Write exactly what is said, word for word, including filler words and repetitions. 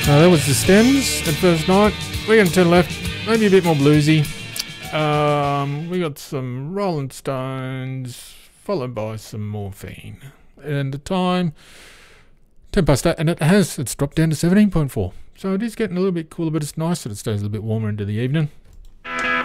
Uh, that was the Stems at first night. We're going to turn left, maybe a bit more bluesy. Um, we got some Rolling Stones, followed by some Morphine. And the time, ten past eight, and it has, it's dropped down to seventeen point four. So it is getting a little bit cooler, but it's nice that it stays a little bit warmer into the evening.